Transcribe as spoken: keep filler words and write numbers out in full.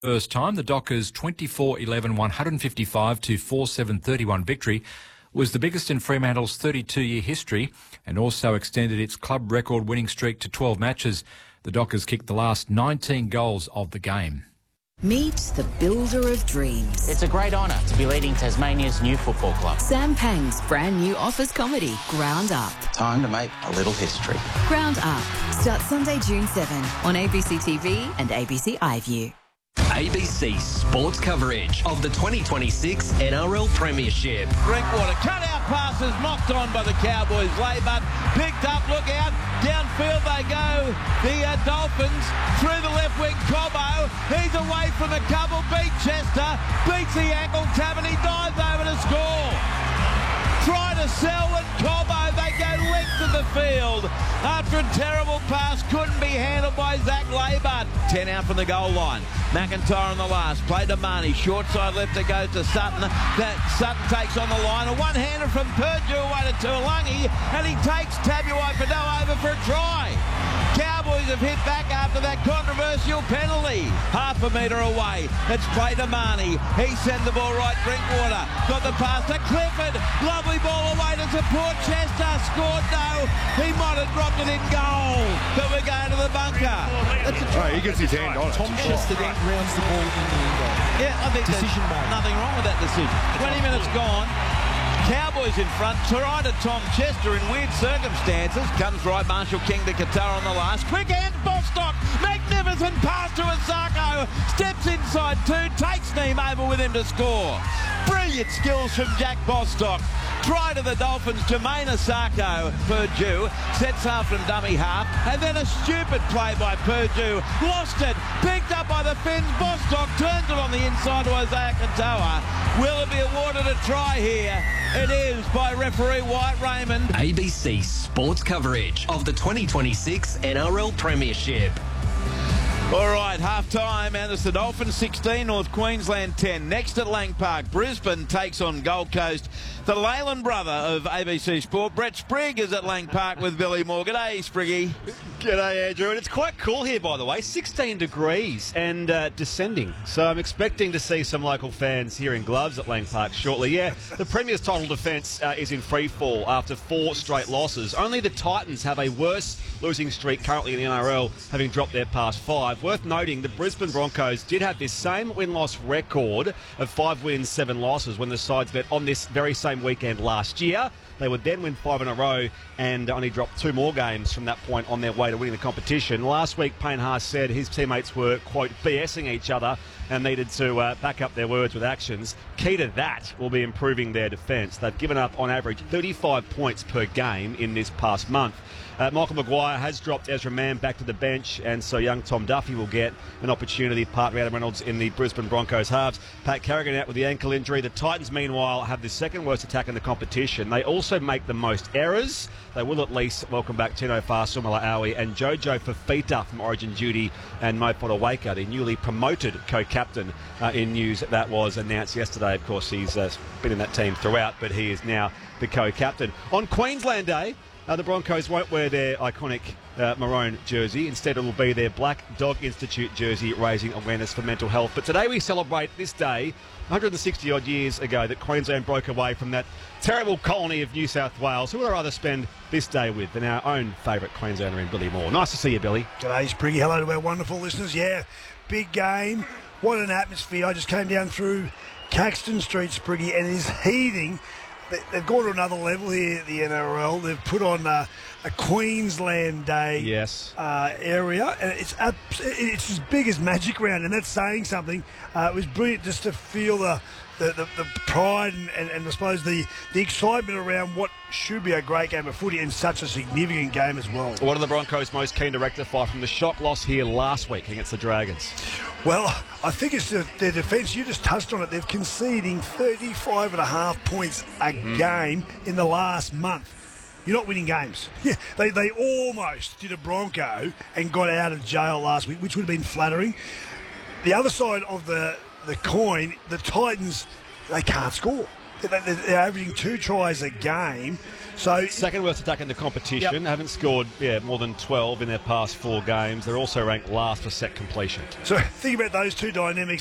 First time, the Dockers' twenty-four eleven one fifty-five to four seven thirty-one victory was the biggest in Fremantle's thirty-two year history and also extended its club record winning streak to twelve matches. The Dockers kicked the last nineteen goals of the game. Meet the builder of dreams. It's a great honour to be leading Tasmania's new football club. Sam Pang's brand new office comedy, Ground Up. Time to make a little history. Ground Up starts Sunday, June seventh on A B C T V and A B C iView. A B C sports coverage of the twenty twenty-six N R L Premiership. Drinkwater, cut out passes, knocked on by the Cowboys. Laybutt picked up, look out, downfield they go. The uh, Dolphins through the left wing, Cobbo. He's away from the couple, beat Chester, beats the ankle tab and he dives over to score. Try to sell and Cobbo, they go length of the field. After a terrible pass, couldn't be handled by Zach Laybutt. ten out from the goal line. McIntyre on the last, play to Marnie, short side left it goes to Sutton. That Sutton takes on the line, a one-hander from Purdue away to Tuolungi, and he takes Tabuai-Fidow over for a try. Cowboys have hit back after that controversial penalty. Half a metre away. It's play to Marnie. He sent the ball right. Drinkwater got the pass to Clifford. Lovely ball away to support Chester. Scored no. He might have dropped it in goal. But we're going to the bunker. That's a try. Oh, he gets his hand on it. Tom Chester then rounds the ball in the end goal. Yeah, I think decision there's made. nothing wrong with that decision. twenty minutes gone. Cowboys in front, try to Tom Chester in weird circumstances. Comes right, Marshall King to Qatar on the last. Quick hand, Bostock. Magnificent pass to Asako. Steps inside two, takes Neem over with him to score. Brilliant skills from Jack Bostock. Try to the Dolphins, Jermaine Asako. Purdue sets half from dummy half. And then a stupid play by Purdue. Lost it. Picked up by the Finns. Bostock turns it on the inside to Isaiah Katoa. Will it be awarded a try here? It is by referee White Raymond. A B C sports coverage of the twenty twenty-six N R L Premiership. All right, half-time, and it's the Dolphins sixteen, North Queensland ten. Next at Lang Park, Brisbane takes on Gold Coast. The Leyland brother of A B C Sport, Brett Sprigg, is at Lang Park with Billy Moore. G'day, Spriggy. G'day, Andrew. And it's quite cool here, by the way. sixteen degrees and uh, descending. So I'm expecting to see some local fans here in gloves at Lang Park shortly. Yeah, the Premier's title defence uh, is in free fall after four straight losses. Only the Titans have a worse losing streak currently in the N R L, having dropped their past five. Worth noting, the Brisbane Broncos did have this same win-loss record of five wins, seven losses when the sides met on this very same weekend last year. They would then win five in a row and only drop two more games from that point on their way to winning the competition. Last week, Payne Haas said his teammates were, quote, BSing each other and needed to uh, back up their words with actions. Key to that will be improving their defence. They've given up, on average, thirty-five points per game in this past month. Uh, Michael Maguire has dropped Ezra Mann back to the bench, and so young Tom Duffy will get an opportunity, part of Adam Reynolds in the Brisbane Broncos halves. Pat Carrigan out with the ankle injury. The Titans, meanwhile, have the second worst attack in the competition. They also make the most errors. They will at least welcome back Tino Fa'asumala Aui and Jojo Fafita from Origin duty, and Mo Fotuaika, the newly promoted co-captain, uh, in news that was announced yesterday. Of course, he's uh, been in that team throughout, but he is now the co-captain. On Queensland Day, Uh, the Broncos won't wear their iconic uh, maroon jersey. Instead, it will be their Black Dog Institute jersey, raising awareness for mental health. But today we celebrate this day, one hundred sixty odd years ago, that Queensland broke away from that terrible colony of New South Wales. Who would I rather spend this day with than our own favourite Queenslander in Billy Moore? Nice to see you, Billy. G'day, Spriggy. Hello to our wonderful listeners. Yeah, big game. What an atmosphere. I just came down through Caxton Street, Spriggy, and it is heaving. They've gone to another level here at the N R L. They've put on uh, a Queensland Day yes. uh, area, and it's ab- it's as big as Magic Round, and that's saying something. Uh, it was brilliant just to feel the the, the, the pride and, and, and I suppose the, the excitement around what should be a great game of footy and such a significant game as well. What are the Broncos most keen to rectify from the shock loss here last week against the Dragons? Well, I think it's the, their defence. You just touched on it. They're conceding thirty-five and a half points a mm. game in the last month. You're not winning games. Yeah, they, they almost did a Bronco and got out of jail last week, which would have been flattering. The other side of the, the coin, the Titans, they can't score. They're, they're averaging two tries a game. So second worst attack in the competition. Yep. Haven't scored yeah more than twelve in their past four games. They're also ranked last for set completion. So think about those two dynamics.